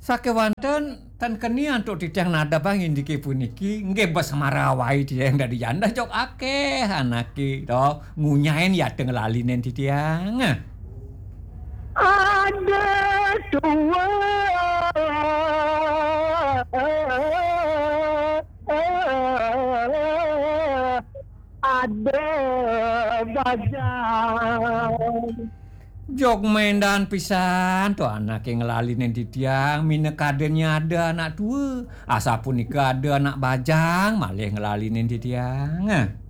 Sakewanten tan kenian tok titiang nada bang indiki puniki nggih bas marawai titiang dari janda jok akeh anake to ngunyain ya teng lalinen titiang. Ada dua ada bajang. Jok mendan pisan tuh anak yang ngelalinin titiang mine kadennya ada anak tua asapun ika ada anak bajang malah ngelalinin titiang.